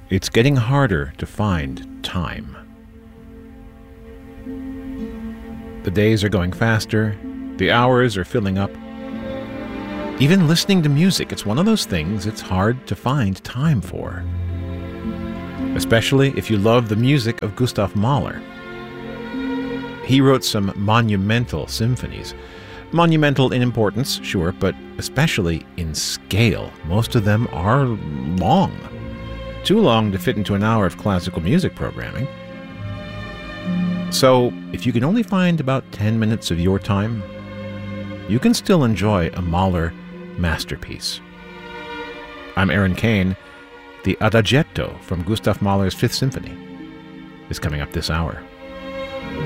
It's getting harder to find time. The days are going faster, the hours are filling up. Even listening to music, it's one of those things it's hard to find time for. Especially if you love the music of Gustav Mahler. He wrote some monumental symphonies. Monumental in importance, sure, but especially in scale. Most of them are long. Too long to fit into an hour of classical music programming. So, if you can only find about 10 minutes of your time, you can still enjoy a Mahler masterpiece. I'm Aaron Kane. The Adagietto from Gustav Mahler's Fifth Symphony is coming up this hour.